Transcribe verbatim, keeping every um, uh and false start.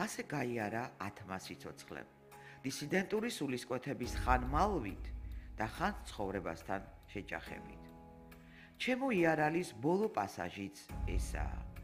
ასე გაიარა ათმა სიცოცხლემ, დისიდენტური სულისკვეთების ხან მალვით და ხან ცხოვრებასთან შეჯახებით. ჩემო იარალის ბოლო პასაჟიც ესაა.